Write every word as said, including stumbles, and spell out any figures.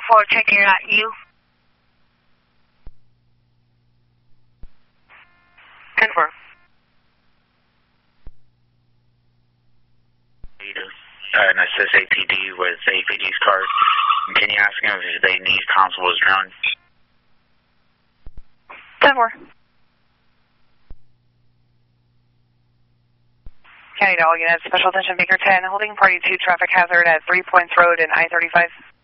four, checking out you. ten four. An assist A P D with A P D's card. Can you ask them if they need constable's drone? ten four. County Dog Unit, Special Attention Baker ten, holding party two traffic hazard at Three Points Road and I thirty-five.